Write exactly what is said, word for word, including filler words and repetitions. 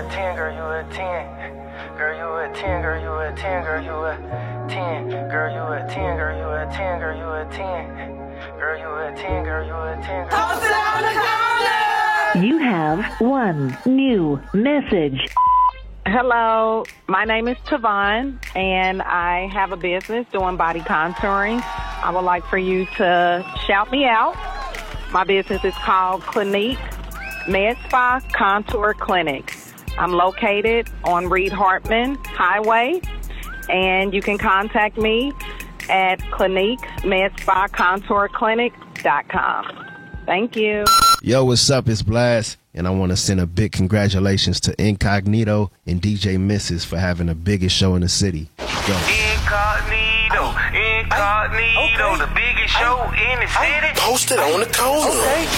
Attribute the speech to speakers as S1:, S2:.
S1: ten, girl, you a ten. Girl, you a ten, girl, you a ten, girl, you a ten. Girl, you a ten, girl, you a ten, girl, you a ten. Girl, you a ten, girl, you a ten. Toss it on the corner!
S2: You have one new message.
S3: Hello, my name is Tavon, and I have a business doing body contouring. I would like for you to shout me out. My business is called Clinique Med Spa Contour Clinic. I'm located on Reed Hartman Highway, and you can contact me at clinique med spa contour clinic dot com. Thank you.
S4: Yo, what's up? It's Blast, and I want to send a big congratulations to Incognito and D J Missus for having the biggest show in the city. Go.
S1: Incognito, Incognito,
S5: okay.
S1: the biggest show in the city.
S5: Posted on the corner. Okay.